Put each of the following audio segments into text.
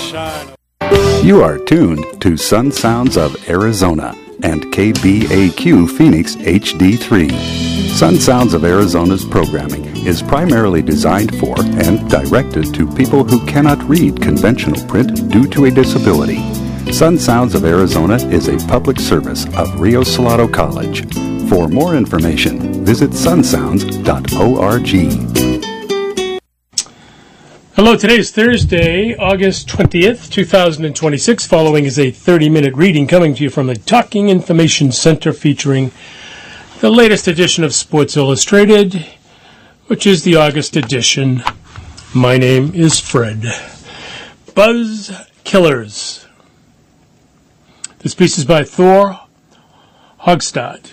shine. You are tuned to Sun Sounds of Arizona and KBAQ Phoenix HD3. Sun Sounds of Arizona's programming is primarily designed for and directed to people who cannot read conventional print due to a disability. Sun Sounds of Arizona is a public service of Rio Salado College. For more information, visit sunsounds.org. Hello, today is Thursday, August 20th, 2026. Following is a 30-minute reading coming to you from the Talking Information Center featuring the latest edition of Sports Illustrated, which is the August edition. My name is Fred. Buzz Killers. This piece is by Thor Hogstad.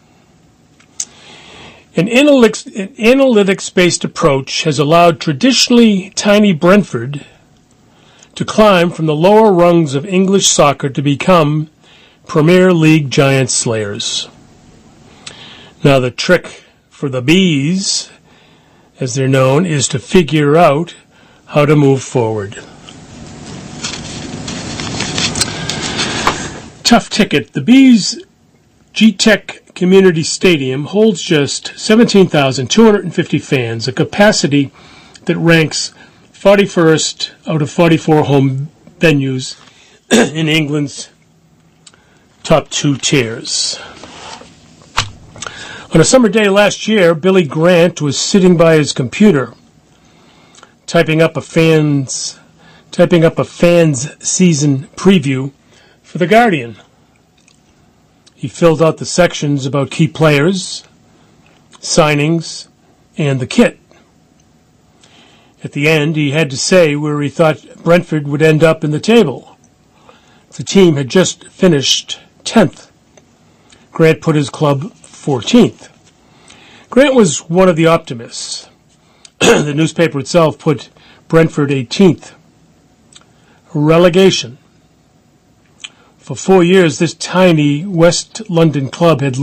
An analytics-based approach has allowed traditionally tiny Brentford to climb from the lower rungs of English soccer to become Premier League giant slayers. Now the trick for the Bees, as they're known, is to figure out how to move forward. Tough ticket. The Bees G-Tech Community Stadium holds just 17,250 fans, a capacity that ranks 41st out of 44 home venues in England's top two tiers. On a summer day last year, Billy Grant was sitting by his computer, typing up a fans season preview for The Guardian. He filled out the sections about key players, signings, and the kit. At the end, he had to say where he thought Brentford would end up in the table. The team had just finished 10th. Grant put his club 14th. Grant was one of the optimists. The newspaper itself put Brentford 18th. Relegation. For 4 years, this tiny West London club had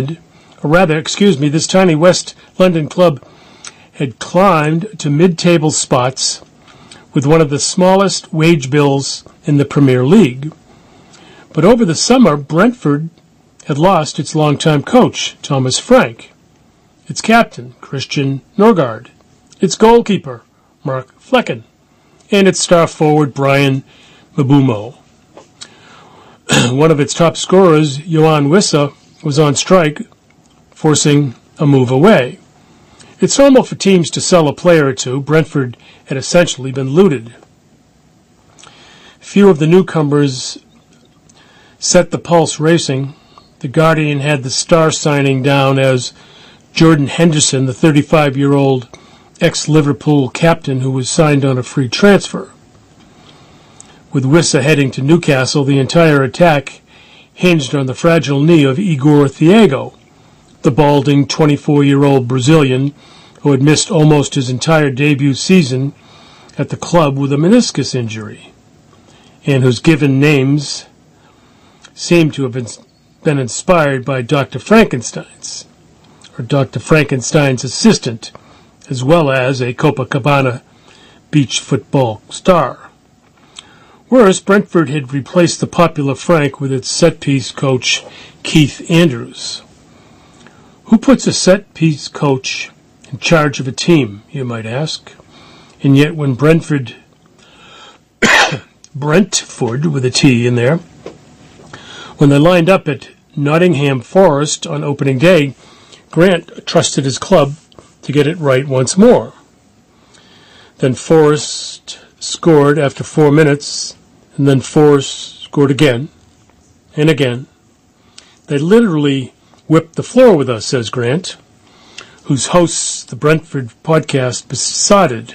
climbed to mid-table spots with one of the smallest wage bills in the Premier League. But over the summer, Brentford had lost its longtime coach, Thomas Frank, its captain, Christian Norgard, its goalkeeper, Mark Flecken, and its star forward, Brian Mabumo. One of its top scorers, Yoane Wissa, was on strike, forcing a move away. It's normal for teams to sell a player or two. Brentford had essentially been looted. Few of the newcomers set the pulse racing. The Guardian had the star signing down as Jordan Henderson, the 35-year-old ex-Liverpool captain who was signed on a free transfer. With Wissa heading to Newcastle, the entire attack hinged on the fragile knee of Igor Thiago, the balding 24-year-old Brazilian who had missed almost his entire debut season at the club with a meniscus injury, and whose given names seem to have been inspired by Dr. Frankenstein's assistant, as well as a Copacabana beach football star. Worse, Brentford had replaced the popular Frank with its set-piece coach, Keith Andrews. Who puts a set-piece coach in charge of a team, you might ask? And yet when Brentford with a T in there, when they lined up at Nottingham Forest on opening day, Grant trusted his club to get it right once more. Then Forest scored after 4 minutes, and then Forest scored again and again. They literally whipped the floor with us, says Grant, whose hosts the Brentford podcast besotted.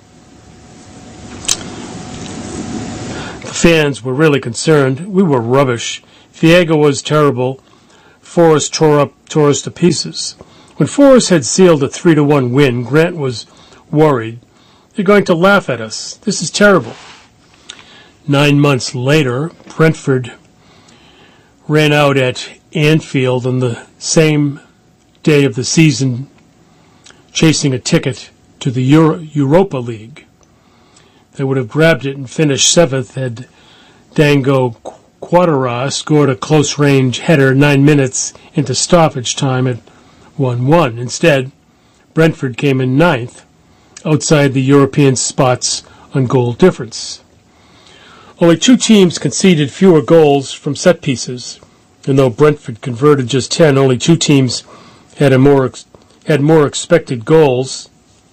The fans were really concerned. We were rubbish. Thiago was terrible. Forest tore us to pieces. When Forest had sealed a 3-1 win, Grant was worried. They're going to laugh at us. This is terrible. 9 months later, Brentford ran out at Anfield on the same day of the season, chasing a ticket to the Europa League. They would have grabbed it and finished 7th had Dango Quadra scored a close-range header 9 minutes into stoppage time at 1-1. Instead, Brentford came in 9th, outside the European spots on goal difference. Only 2 teams conceded fewer goals from set pieces. And though Brentford converted just 10, only 2 teams had more expected goals,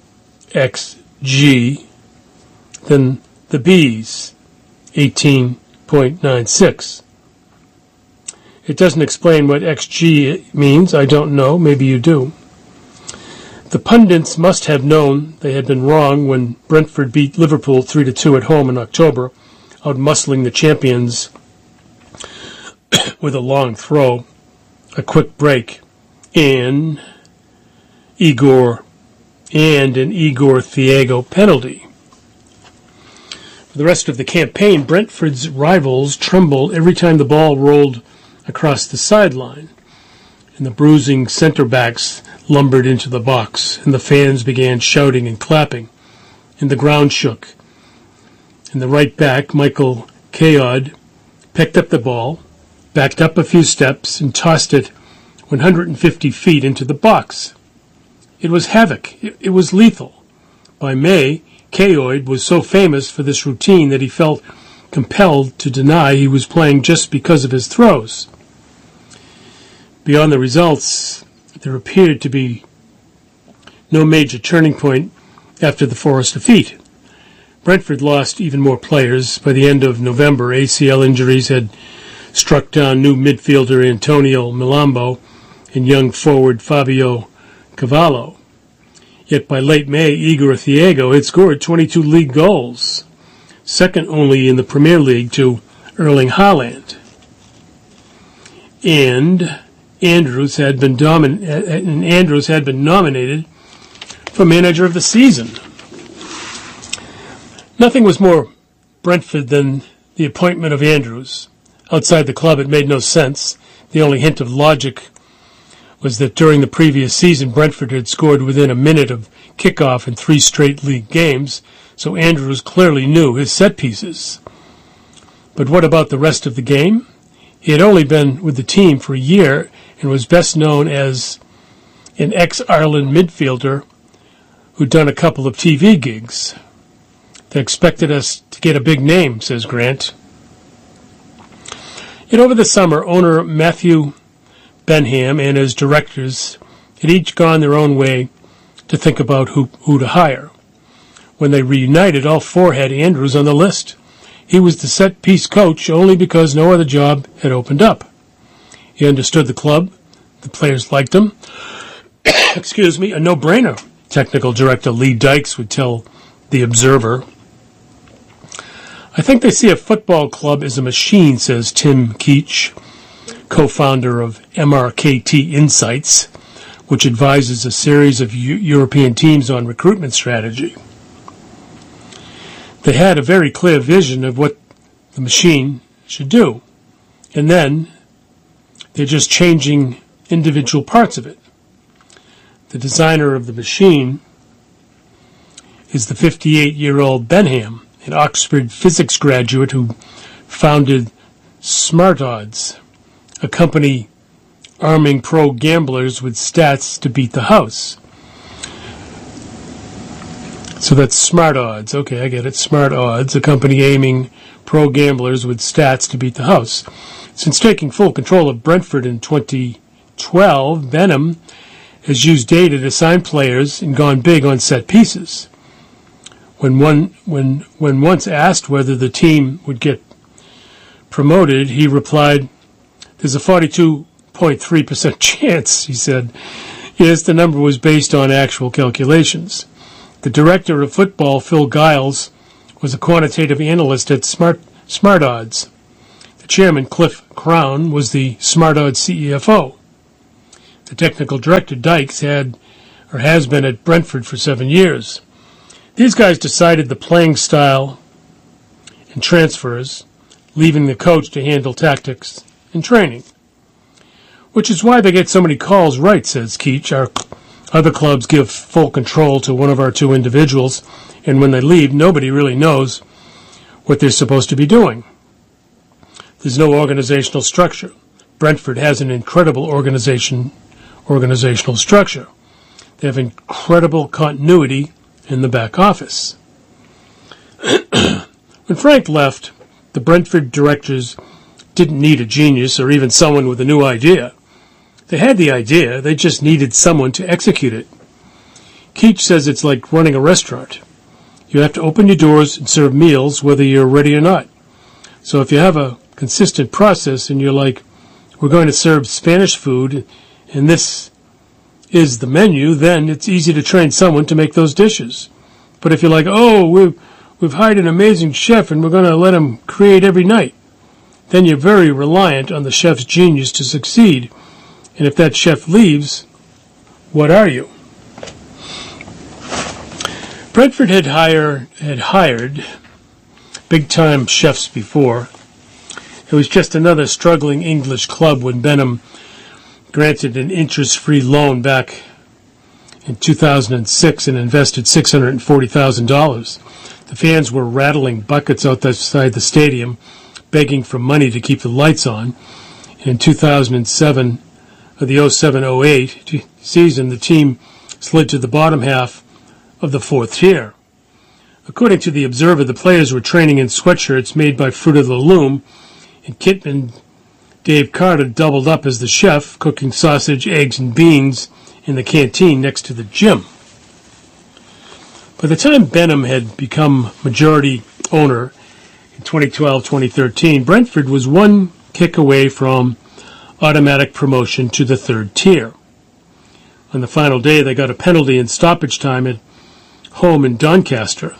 XG, than the Bees, 18.96. It doesn't explain what XG means. I don't know. Maybe you do. The pundits must have known they had been wrong when Brentford beat Liverpool 3-2 at home in October, outmuscling the champions with a long throw, a quick break, and an Igor Thiago penalty. For the rest of the campaign, Brentford's rivals trembled every time the ball rolled across the sideline, and the bruising centre-backs lumbered into the box, and the fans began shouting and clapping, and the ground shook. And the right back, Michael Caod, picked up the ball, backed up a few steps, and tossed it 150 feet into the box. It was havoc. It was lethal. By May, Caod was so famous for this routine that he felt compelled to deny he was playing just because of his throws. Beyond the results, there appeared to be no major turning point after the Forest defeat. Brentford lost even more players. By the end of November, ACL injuries had struck down new midfielder Antonio Milambo and young forward Fabio Cavallo. Yet by late May, Igor Thiago had scored 22 league goals, second only in the Premier League to Erling Haaland. And Andrews had been nominated for Manager of the Season. Nothing was more Brentford than the appointment of Andrews. Outside the club, it made no sense. The only hint of logic was that during the previous season, Brentford had scored within a minute of kickoff in 3 straight league games, so Andrews clearly knew his set pieces. But what about the rest of the game? He had only been with the team for a year and was best known as an ex-Ireland midfielder who'd done a couple of TV gigs. They expected us to get a big name, says Grant. Yet over the summer, owner Matthew Benham and his directors had each gone their own way to think about who to hire. When they reunited, all 4 had Andrews on the list. He was the set-piece coach only because no other job had opened up. He understood the club. The players liked him. Excuse me, a no-brainer, technical director Lee Dykes would tell The Observer. I think they see a football club as a machine, says Tim Keach, co-founder of MRKT Insights, which advises a series of European teams on recruitment strategy. They had a very clear vision of what the machine should do, and then they're just changing individual parts of it. The designer of the machine is the 58-year-old Benham, an Oxford physics graduate who founded Smart Odds, a company arming pro gamblers with stats to beat the house. So that's Smart Odds. Okay, I get it. Smart Odds, a company aiming pro gamblers with stats to beat the house. Since taking full control of Brentford in 2012, Benham has used data to sign players and gone big on set pieces. When once asked whether the team would get promoted, he replied, "There's a 42.3% chance," he said. Yes, the number was based on actual calculations. The director of football, Phil Giles, was a quantitative analyst at Smart Odds. The chairman, Cliff Crown, was the Smart Odds CFO. The technical director, Dykes, has been at Brentford for 7 years. These guys decided the playing style and transfers, leaving the coach to handle tactics and training. Which is why they get so many calls right, says Keach. Other clubs give full control to one of our two individuals, and when they leave, nobody really knows what they're supposed to be doing. There's no organizational structure. Brentford has an incredible organizational structure. They have incredible continuity in the back office. When Frank left, the Brentford directors didn't need a genius or even someone with a new idea. They had the idea, they just needed someone to execute it. Keach says it's like running a restaurant. You have to open your doors and serve meals whether you're ready or not. So if you have a consistent process and you're like, we're going to serve Spanish food and this is the menu, then it's easy to train someone to make those dishes. But if you're like, oh, we've hired an amazing chef and we're going to let him create every night, then you're very reliant on the chef's genius to succeed. And if that chef leaves, what are you? Brentford had hired big-time chefs before. It was just another struggling English club when Benham granted an interest-free loan back in 2006 and invested $640,000. The fans were rattling buckets outside the stadium, begging for money to keep the lights on. And in 2007, of the 07-08 season, the team slid to the bottom half of the fourth tier. According to the Observer, the players were training in sweatshirts made by Fruit of the Loom, and Kitman Dave Carter doubled up as the chef, cooking sausage, eggs, and beans in the canteen next to the gym. By the time Benham had become majority owner in 2012-2013, Brentford was one kick away from automatic promotion to the third tier. On the final day, they got a penalty in stoppage time at home in Doncaster.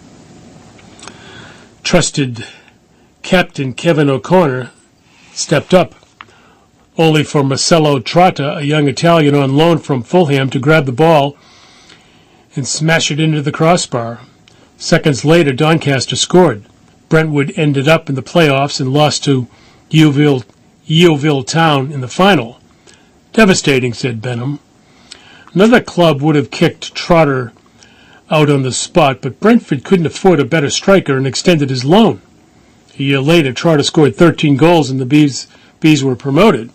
Trusted captain Kevin O'Connor stepped up, only for Marcelo Trotta, a young Italian on loan from Fulham, to grab the ball and smash it into the crossbar. Seconds later, Doncaster scored. Brentwood ended up in the playoffs and lost to Yeovil Town in the final. Devastating, said Benham. Another club would have kicked Trotter out on the spot, but Brentford couldn't afford a better striker and extended his loan. A year later, Trotter scored 13 goals and the Bees were promoted.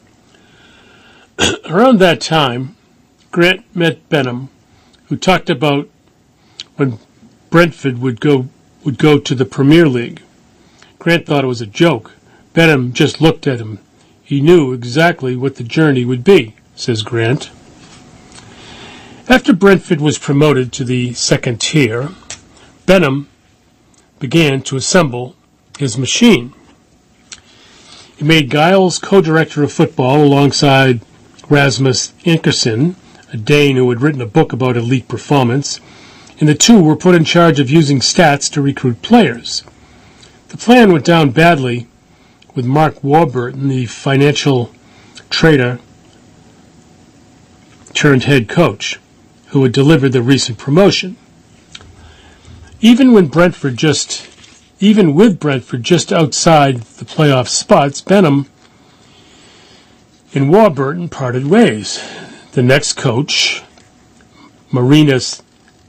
Around that time, Grant met Benham, who talked about when Brentford would go to the Premier League. Grant thought it was a joke. Benham just looked at him. He knew exactly what the journey would be, says Grant. After Brentford was promoted to the second tier, Benham began to assemble his machine. He made Giles co-director of football alongside Rasmus Ankersen, a Dane who had written a book about elite performance, and the two were put in charge of using stats to recruit players. The plan went down badly with Mark Warburton, the financial trader turned head coach, who had delivered the recent promotion. Even with Brentford just outside the playoff spots, Benham and Warburton parted ways. The next coach, Marinas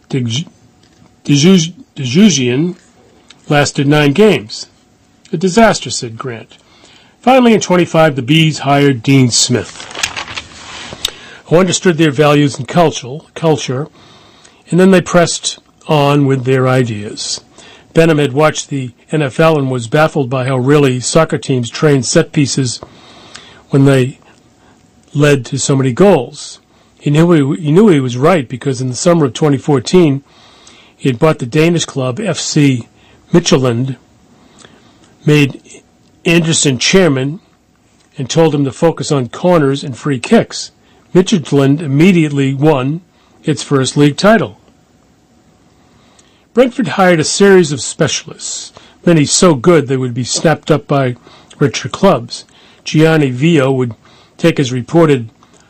Dejugian, lasted 9 games. A disaster, said Grant. Finally, in 25, the Bees hired Dean Smith, who understood their values and culture, and then they pressed on with their ideas. Benham had watched the NFL and was baffled by how really soccer teams trained set pieces when they led to so many goals. He knew he was right because in the summer of 2014, he had bought the Danish club FC Midtjylland, made Anderson chairman, and told him to focus on corners and free kicks. Midtjylland immediately won its first league title. Brentford hired a series of specialists, many so good they would be snapped up by richer clubs. Gianni Vio would take his reported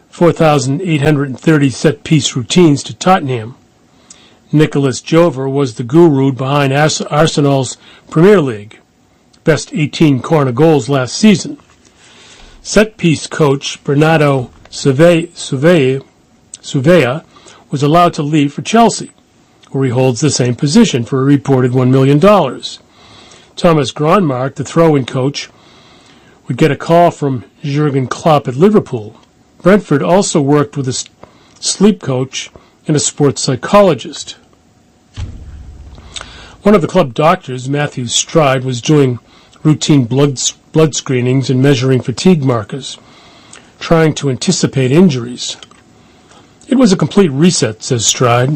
4,830 set-piece routines to Tottenham. Nicholas Jover was the guru behind Arsenal's Premier League, best 18 corner goals last season. Set-piece coach Bernardo Surveyor Surveyor, was allowed to leave for Chelsea, where he holds the same position for a reported $1 million. Thomas Gronmark, the throw-in coach, would get a call from Jurgen Klopp at Liverpool. Brentford also worked with a sleep coach and a sports psychologist. One of the club doctors, Matthew Stride, was doing routine blood screenings and measuring fatigue markers, trying to anticipate injuries. It was a complete reset, says Stride.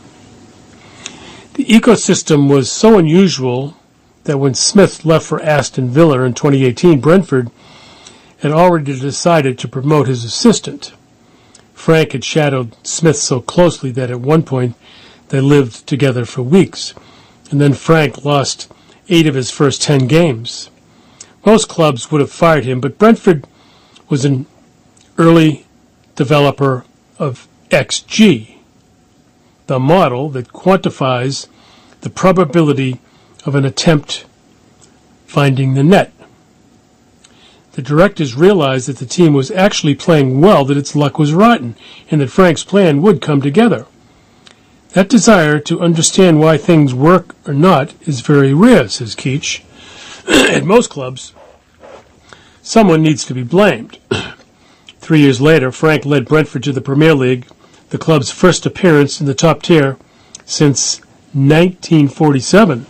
The ecosystem was so unusual that when Smith left for Aston Villa in 2018, Brentford had already decided to promote his assistant. Frank had shadowed Smith so closely that at one point they lived together for weeks, and then Frank lost 8 of his first 10 games. Most clubs would have fired him, but Brentford was an early developer of XG, the model that quantifies the probability of an attempt finding the net. The directors realized that the team was actually playing well, that its luck was rotten, and that Frank's plan would come together. That desire to understand why things work or not is very rare, says Keach. At most clubs, someone needs to be blamed. 3 years later, Frank led Brentford to the Premier League, the club's first appearance in the top tier since 1947.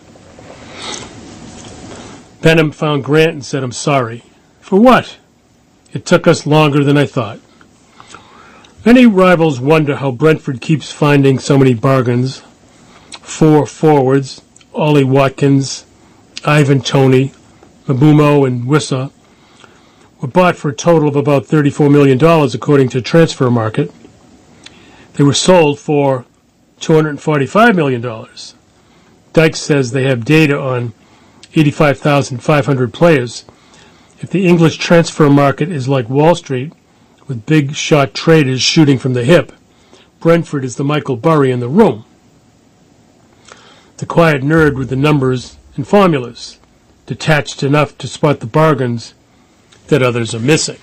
Benham found Grant and said, "I'm sorry." "For what?" "It took us longer than I thought." Many rivals wonder how Brentford keeps finding so many bargains. 4 forwards, Ollie Watkins, Ivan Toney, Mabumo, and Wissa, were bought for a total of about $34 million, according to Transfer Market. They were sold for $245 million. Dykes says they have data on 85,500 players. If the English transfer market is like Wall Street, with big shot traders shooting from the hip, Brentford is the Michael Burry in the room. The quiet nerd with the numbers and formulas, detached enough to spot the bargains that others are missing.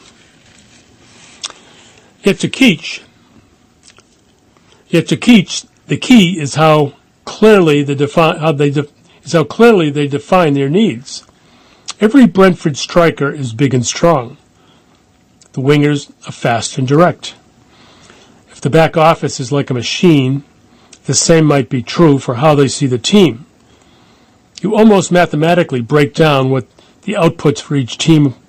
Yet to Keach, the key is how clearly they define their needs. Every Brentford striker is big and strong. The wingers are fast and direct. If the back office is like a machine, the same might be true for how they see the team. You almost mathematically break down what the outputs for each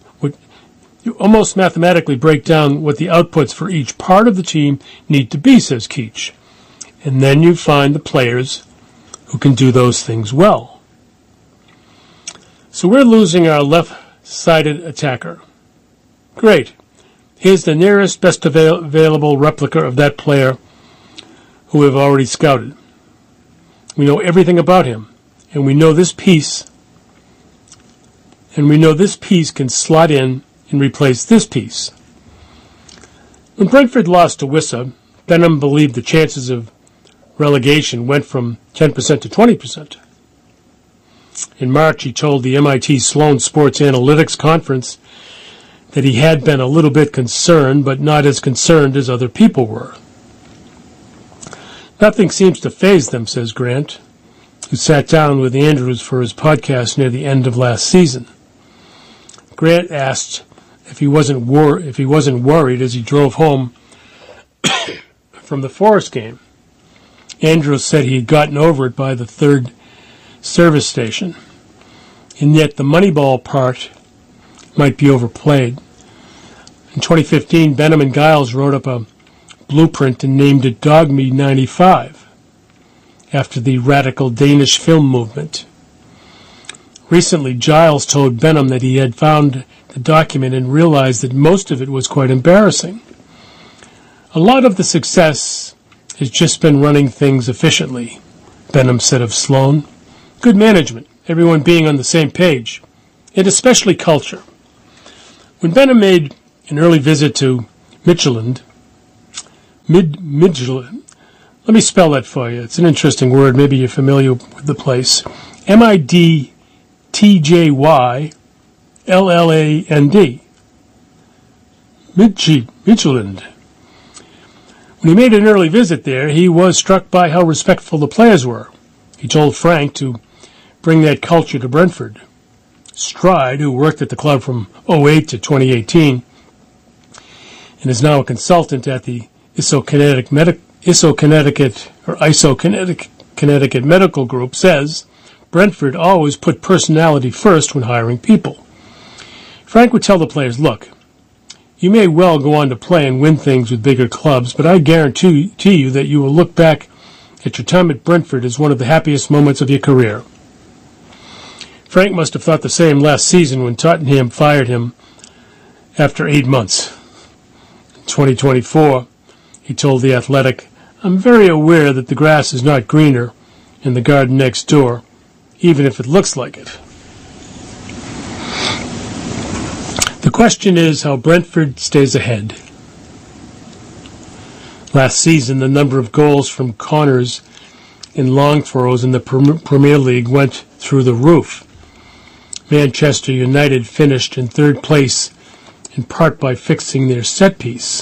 part of the team need to be, says Keach. And then you find the players who can do those things well. So we're losing our left-sided attacker. Great. Here's the nearest best available replica of that player who we've already scouted. We know everything about him, and we know this piece can slot in and replace this piece. When Brentford lost to Wissa, Benham believed the chances of relegation went from 10% to 20%. In March, he told the MIT Sloan Sports Analytics Conference that he had been a little bit concerned, but not as concerned as other people were. Nothing seems to faze them, says Grant, who sat down with Andrews for his podcast near the end of last season. Grant asked if he wasn't worried as he drove home from the Forest game. Andrews said he had gotten over it by the third service station, and yet the Moneyball part might be overplayed. In 2015, Benham and Giles wrote up a blueprint and named it Dogme 95, after the radical Danish film movement. Recently, Giles told Benham that he had found the document and realized that most of it was quite embarrassing. A lot of the success has just been running things efficiently, Benham said of Sloan. Good management, everyone being on the same page, and especially culture. When Benham made an early visit to Midtjylland, let me spell that for you. It's an interesting word. Maybe you're familiar with the place. Midtjylland. Midtjylland. When he made an early visit there, he was struck by how respectful the players were. He told Frank to bring that culture to Brentford. Stride, who worked at the club from 2008 to 2018 and is now a consultant at the Connecticut Medical Group, says Brentford always put personality first when hiring people. Frank would tell the players, look, you may well go on to play and win things with bigger clubs, but I guarantee you that you will look back at your time at Brentford as one of the happiest moments of your career. Frank must have thought the same last season when Tottenham fired him after 8 months. In 2024, he told The Athletic, I'm very aware that the grass is not greener in the garden next door, even if it looks like it. The question is how Brentford stays ahead. Last season, the number of goals from corners and long throws in the Premier League went through the roof. Manchester United finished in third place, in part by fixing their set piece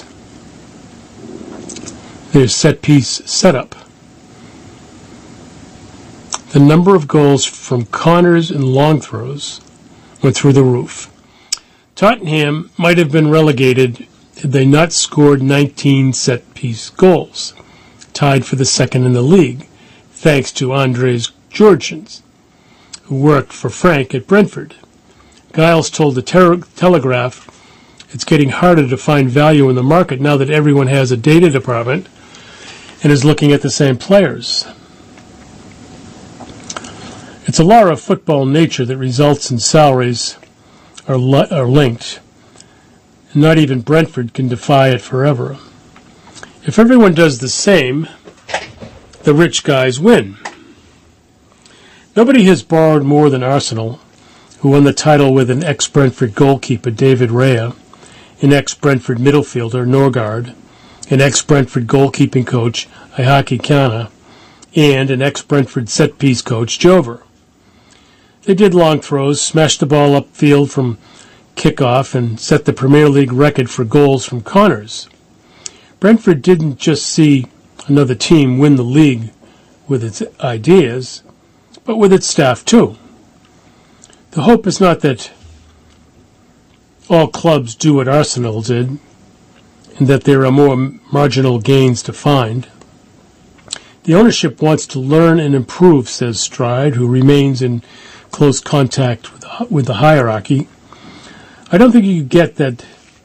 setup. The number of goals from corners and long throws went through the roof. Tottenham might have been relegated had they not scored 19 set-piece goals, tied for the second in the league, thanks to Andres Georgians, who worked for Frank at Brentford. Giles told the Telegraph, it's getting harder to find value in the market now that everyone has a data department and is looking at the same players. It's a law of football nature that results in salaries are linked. And not even Brentford can defy it forever. If everyone does the same, the rich guys win. Nobody has borrowed more than Arsenal, who won the title with an ex-Brentford goalkeeper, David Raya, an ex-Brentford midfielder, Norgard, an ex-Brentford goalkeeping coach, Ihaki Kana, and an ex-Brentford set-piece coach, Jover. They did long throws, smashed the ball upfield from kickoff, and set the Premier League record for goals from corners. Brentford didn't just see another team win the league with its ideas, but with its staff too. The hope is not that all clubs do what Arsenal did, and that there are more marginal gains to find. The ownership wants to learn and improve, says Stride, who remains in close contact with the hierarchy. I don't think you get that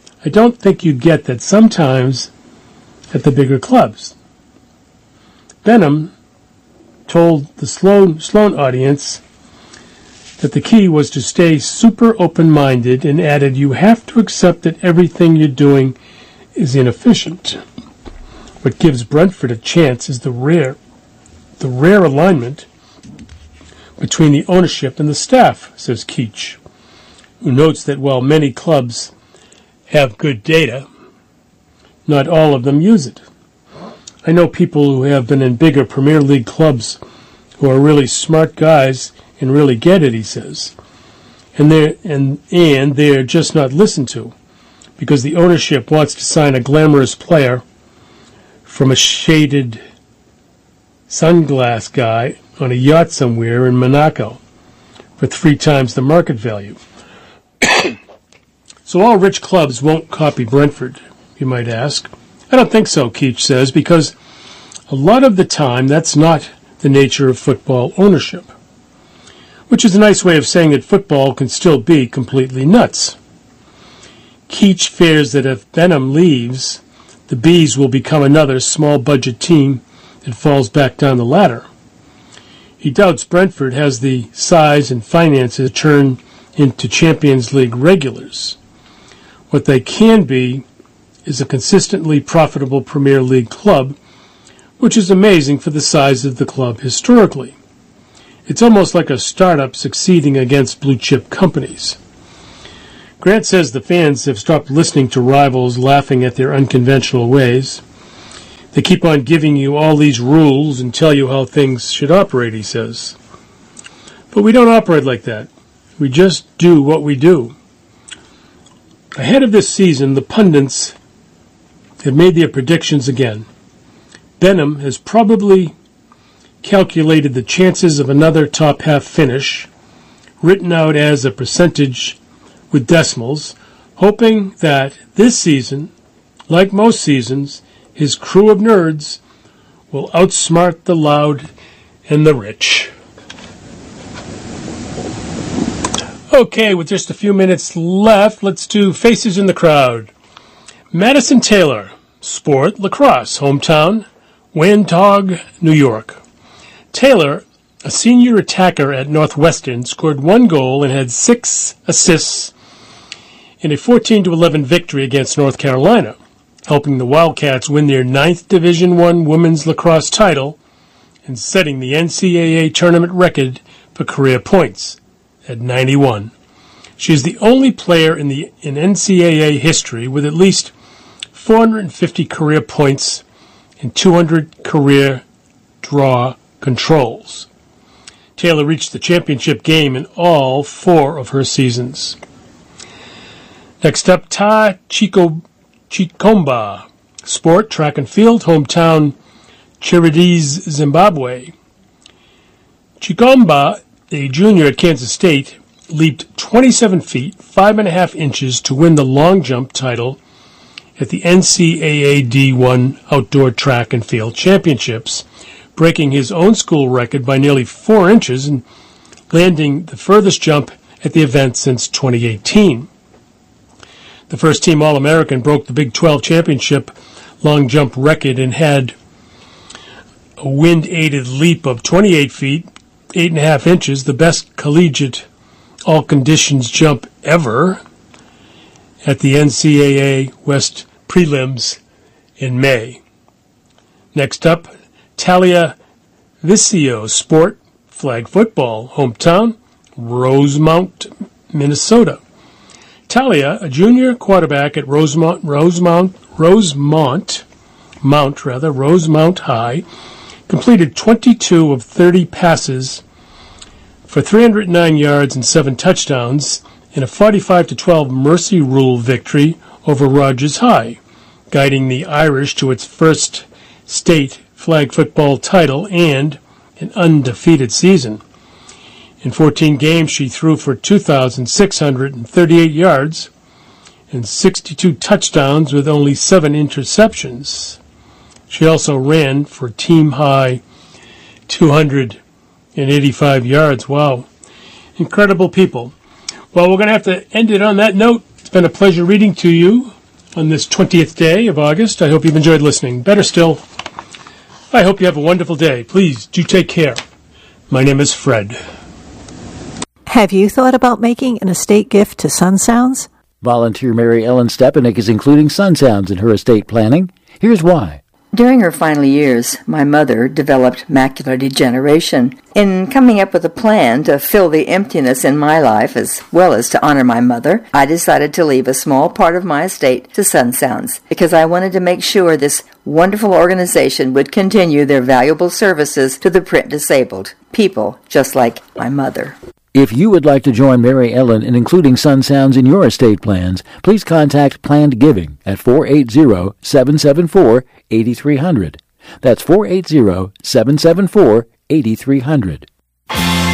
sometimes at the bigger clubs. Benham told the Sloan audience that the key was to stay super open-minded and added, you have to accept that everything you're doing is inefficient. What gives Brentford a chance is the rare alignment between the ownership and the staff, says Keach, who notes that while many clubs have good data, not all of them use it. I know people who have been in bigger Premier League clubs who are really smart guys and really get it, he says. And they're just not listened to because the ownership wants to sign a glamorous player from a shaded sunglass guy on a yacht somewhere in Monaco for 3 times the market value. So all rich clubs won't copy Brentford, you might ask. I don't think so, Keach says, because a lot of the time that's not the nature of football ownership, which is a nice way of saying that football can still be completely nuts. Keach fears that if Benham leaves, the Bees will become another small-budget team that falls back down the ladder. He doubts Brentford has the size and finances to turn into Champions League regulars. What they can be is a consistently profitable Premier League club, which is amazing for the size of the club historically. It's almost like a startup succeeding against blue-chip companies. Grant says the fans have stopped listening to rivals laughing at their unconventional ways. They keep on giving you all these rules and tell you how things should operate, he says. But we don't operate like that. We just do what we do. Ahead of this season, the pundits have made their predictions again. Benham has probably calculated the chances of another top half finish, written out as a percentage with decimals, hoping that this season, like most seasons, his crew of nerds will outsmart the loud and the rich. Okay, with just a few minutes left, let's do Faces in the Crowd. Madison Taylor, sport, lacrosse, hometown, Wantagh, New York. Taylor, a senior attacker at Northwestern, scored 1 goal and had 6 assists in a 14-11 victory against North Carolina, helping the Wildcats win their 9th Division I women's lacrosse title and setting the NCAA tournament record for career points at 91. She is the only player in NCAA history with at least 450 career points and 200 career draw controls. Taylor reached the championship game in all 4 of her seasons. Next up, Ta Chikomba, sport, track and field, hometown, Chiridiz, Zimbabwe. Chikomba, a junior at Kansas State, leaped 27 feet, 5.5 inches to win the long jump title at the NCAA D1 Outdoor Track and Field Championships, breaking his own school record by nearly 4 inches and landing the furthest jump at the event since 2018. The first team All-American broke the Big 12 championship long jump record and had a wind-aided leap of 28 feet, 8.5 inches, the best collegiate all-conditions jump ever at the NCAA West Prelims in May. Next up, Talia Vicio, sport, flag football, hometown, Rosemount, Minnesota. Talia, a junior quarterback at Rosemount High, completed 22 of 30 passes for 309 yards and 7 touchdowns in a 45-12 Mercy Rule victory over Rogers High, guiding the Irish to its first state flag football title and an undefeated season. In 14 games, she threw for 2,638 yards and 62 touchdowns with only 7 interceptions. She also ran for team-high 285 yards. Wow. Incredible people. Well, we're going to have to end it on that note. It's been a pleasure reading to you on this 20th day of August. I hope you've enjoyed listening. Better still, I hope you have a wonderful day. Please do take care. My name is Fred. Have you thought about making an estate gift to Sun Sounds? Volunteer Mary Ellen Stepanek is including Sun Sounds in her estate planning. Here's why. During her final years, my mother developed macular degeneration. In coming up with a plan to fill the emptiness in my life as well as to honor my mother, I decided to leave a small part of my estate to Sun Sounds because I wanted to make sure this wonderful organization would continue their valuable services to the print disabled, people just like my mother. If you would like to join Mary Ellen in including Sun Sounds in your estate plans, please contact Planned Giving at 480-774-8300. That's 480-774-8300.